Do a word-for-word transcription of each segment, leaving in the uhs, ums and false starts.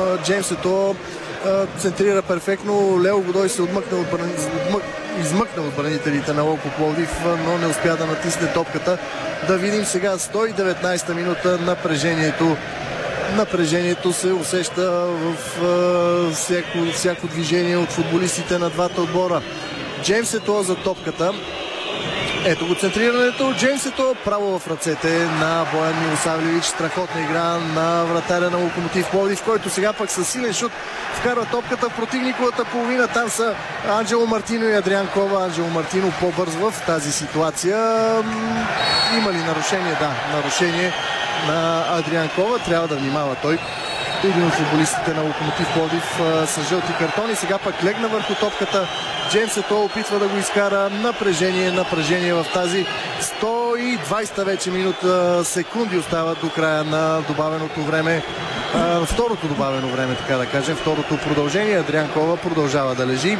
Джеймс Ето центрира перфектно. Лео Годой се отмъкна от брани... измъкна от бранителите на Локо Пловдив, но не успя да натисне топката. Да видим сега сто и деветнадесета минута. Напрежението Напрежението се усеща в uh, всяко, всяко движение от футболистите на двата отбора. Джеймс Ето за топката. Ето го центрирането. Джеймс Ето право в ръцете на Боян Милосавлевич. Страхотна игра на вратаря на Локомотив Пловдив, който сега пък със силен шут вкарва топката в противниковата половина. Там са Анджело Мартино и Адриан Кова. Анджело Мартино по-бърз в тази ситуация. Има ли нарушение? Да, нарушение на Адриан Кова. Трябва да внимава той. Един от футболистите на Локомотив Пловдив с жълти картони. Сега пък легна върху топката. Джеймс Ето опитва да го изкара. Напрежение, напрежение в тази сто и двадесета вече минута. Секунди остават до края на добавеното време. А, второто добавено време, така да кажем. Второто продължение. Адриан Кова продължава да лежи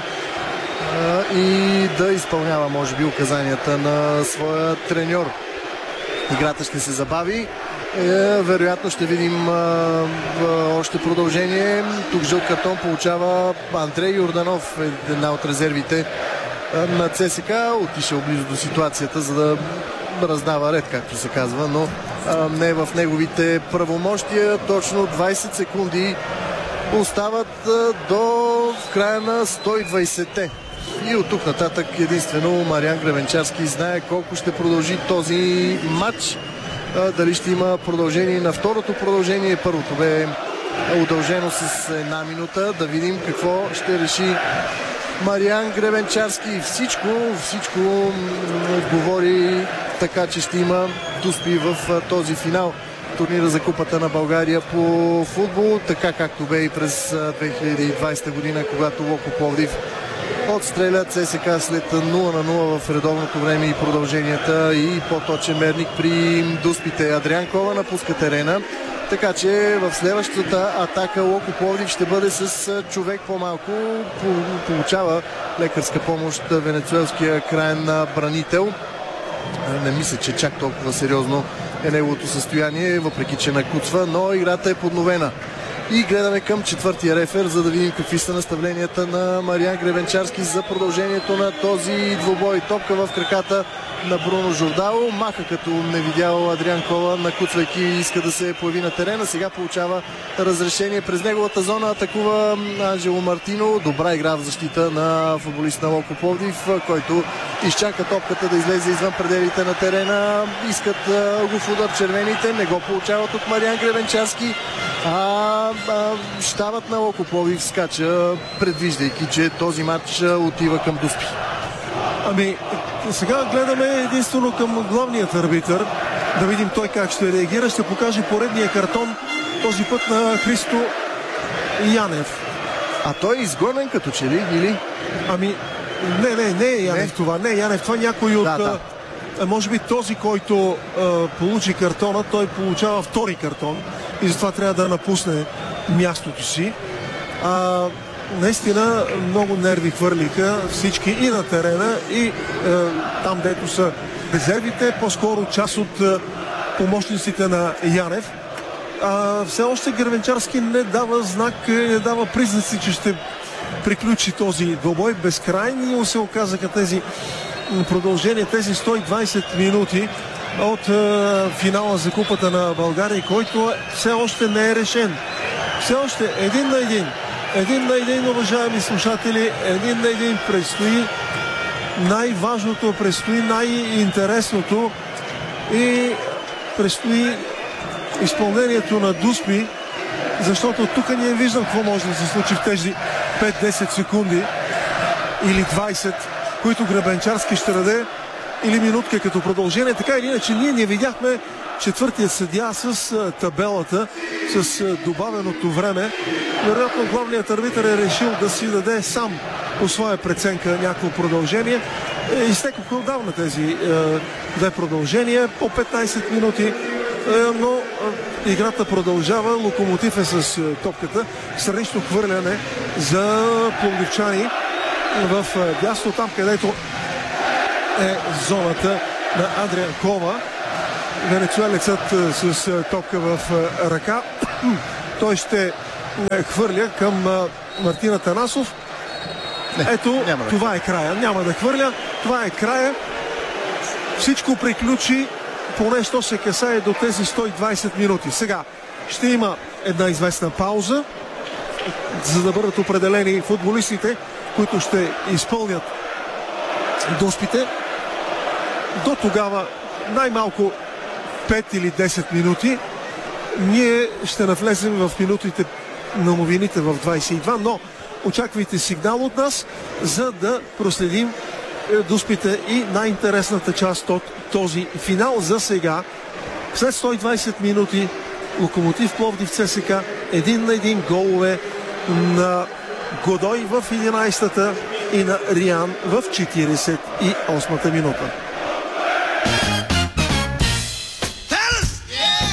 а, и да изпълнява, може би, указанията на своя треньор. Играта ще се забави. Е, вероятно ще видим а, още продължение. Тук жълт картон получава Андрей Йорданов, една от резервите а, на ЦСКА. Отишъл близо до ситуацията, за да раздава ред, както се казва, но а, не в неговите правомощия. Точно двадесет секунди остават а, до края на сто и двадесетте. И от тук нататък единствено Мариан Гребенчарски знае колко ще продължи този матч. Дали ще има продължение на второто продължение. Първото бе удължено с една минута. Да видим какво ще реши Мариан Гребенчарски. Всичко, всичко говори така, че ще има дуспи в този финал. Турнира за Купата на България по футбол, така както бе и през две хиляди и двадесета година, когато Локо Пловдив отстреля ЦСКА след нула на нула в редовното време и продълженията и по-точен мерник при дуспите. Адриан Кова напуска терена, така че в следващата атака Локо Пловдив ще бъде с човек по-малко. Получава лекарска помощ венецуелския краен бранител. Не мисля, че чак толкова сериозно е неговото състояние, въпреки че накуцва, но играта е подновена. И гледаме към четвъртия рефер, за да видим какви са наставленията на Мариан Гребенчарски за продължението на този двубой. Топка в краката на Бруно Жордао. Маха като не видял Адриан Кова, накуцвайки, иска да се появи на терена. Сега получава разрешение през неговата зона. Атакува Анджело Мартино. Добра игра в защита на футболист на Локо Пловдив, който изчака топката да излезе извън пределите на терена. Искат го в удар червените. Не го получават от Мариан Гребенчарски. А, а щабът на Локо Пловдив скача, предвиждайки, че този матч отива към дуспи. Ами, сега гледаме единствено към главният арбитър. Да видим той как ще реагира. Ще покаже поредния картон, този път на Христо Янев. А той е изгонен като че ли, или? Ами, не, не, не е Янев не? това. Не е Янев, това някой от... Да, да. Може би този, който а, получи картона, той получава втори картон и затова трябва да напусне мястото си. А, наистина много нерви хвърлиха всички и на терена, и е, там, дето са резервите, по-скоро част от е, помощниците на Янев. А, все още Гребенчарски не дава знак, не дава признаци, че ще приключи този двубой. Безкрайни се оказаха тези продължения, тези сто и двадесет минути от е, финала за Купата на България, който все още не е решен. Все още един на един. Един на един, уважаеми слушатели, един на един предстои най-важното, предстои най-интересното и предстои изпълнението на дуспи, защото тук не виждам какво може да се случи в тези пет-десет секунди или двадесет, които Гребенчарски ще даде, или минутка като продължение. Така или иначе, ние не видяхме четвъртият съдия с табелата, с добавеното време. Вероятно главният арбитър е решил да си даде сам по своя преценка някакво продължение. Изтекоха отдавна тези е, две продължения по петнадесет минути, е, но е, играта продължава. Локомотив е с е, топката. Странично хвърляне за пловдивчани в е, дясно, там където е зоната на Адриан Кова. Венецуелецът с топка в ръка. Той ще хвърля към а, Мартин Атанасов. Не, Ето, няма да това е края. Няма да хвърля. Това е края. Всичко приключи, поне що се касае до тези сто и двайсет минути. Сега ще има една известна пауза, за да бъдат определени футболистите, които ще изпълнят доспите. До тогава най-малко пет или десет минути. Ние ще навлезем в минутите на новините в двайсет и два, но очаквайте сигнал от нас, за да проследим доспите и най-интересната част от този финал. За сега, след сто и двайсет минути, Локомотив Пловдив ЦСКА един на един голове на Годой в единайсетата и на Риан в четирийсет и осмата минута.